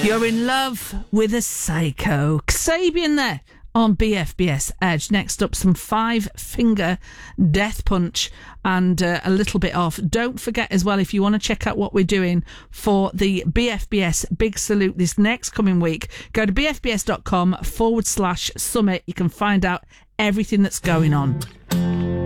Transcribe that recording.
You're in love with a psycho. Kasabian there on BFBS Edge. Next up, some Five Finger Death Punch and a little bit off. Don't forget as well, if you want to check out what we're doing for the BFBS Big Salute this next coming week, go to bfbs.com/summit. You can find out everything that's going on.